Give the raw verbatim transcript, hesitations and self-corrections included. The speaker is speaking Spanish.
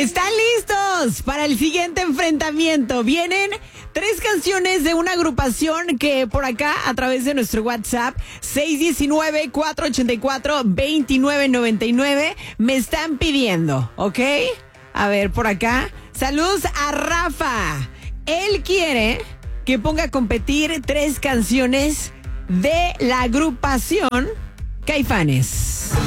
¿Están listos para el siguiente enfrentamiento? Vienen tres canciones de una agrupación que por acá, a través de nuestro WhatsApp, seis uno nueve, cuatro ocho cuatro, dos nueve nueve nueve, me están pidiendo, ¿ok? A ver, por acá. Saludos a Rafa. Él quiere que ponga a competir tres canciones de la agrupación Caifanes.